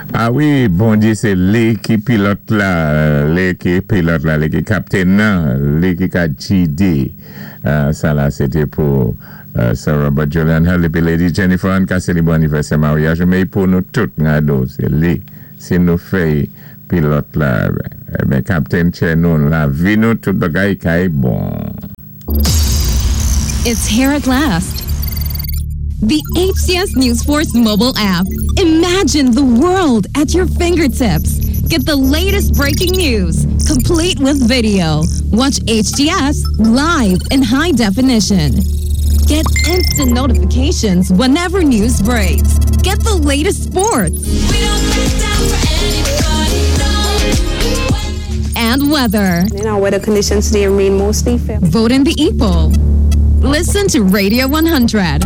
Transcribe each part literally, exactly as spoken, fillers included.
Ah oui, bon Dieu, c'est lui qui pilote là, lui qui pilote là, lui qui capitaine là, lui qui a G D. Uh, ça là, c'était pour uh, Sir Robert Julian Hurley, puis Lady Jennifer Anne Cassidy, bon anniversaire mariage, mais pour nous tous, c'est lui, c'est nous fait pilote là, mais capitaine Chenou là, vie nous tout bagay qui est bon. It's here at last. The H C S News Force mobile app. Imagine the world at your fingertips. Get the latest breaking news, complete with video. Watch H C S live in high definition. Get instant notifications whenever news breaks. Get the latest sports. We don't let down for anybody, no. And weather. You know, weather conditions today remain mostly fair. Vote in the E-poll. Listen to Radio one hundred.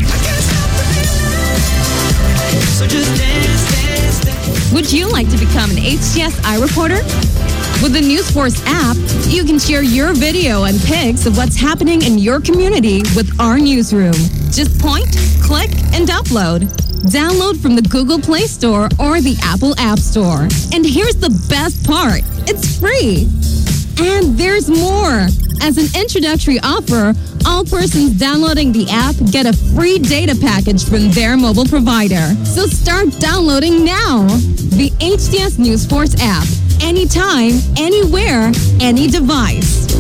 So just dance, dance, dance. Would you like to become an H C S iReporter? With the News Force app, you can share your video and pics of what's happening in your community with our newsroom. Just point, click, and upload. Download from the Google Play Store or the Apple App Store. And here's the best part. It's free. And there's more. As an introductory offer, all persons downloading the app get a free data package from their mobile provider. So start downloading now. The H C S News Force app. Anytime, anywhere, any device.